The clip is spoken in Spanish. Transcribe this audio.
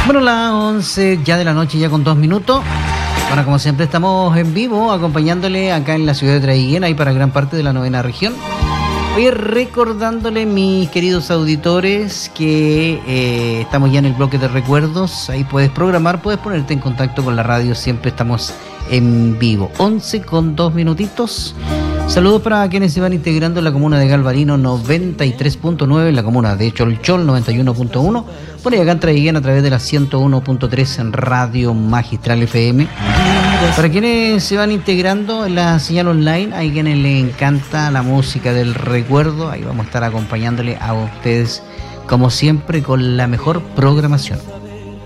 Bueno, las 11 ya de la noche, ya con 2 minutos. Bueno, como siempre estamos en vivo acompañándole acá en la ciudad de Traiguén, ahí para gran parte de la 9ª región. Hoy recordándole, mis queridos auditores, que estamos ya en el bloque de recuerdos. Ahí puedes programar, puedes ponerte en contacto con la radio, siempre estamos en vivo. 11 con 2 minutitos. Saludos para quienes se van integrando en la comuna de Galvarino 93.9, en la comuna de Cholchol 91.1, por ahí acá en Traiguén a través de la 101.3 en Radio Magistral FM. Para quienes se van integrando en la señal online, hay quienes les encanta la música del recuerdo, ahí vamos a estar acompañándole a ustedes como siempre con la mejor programación.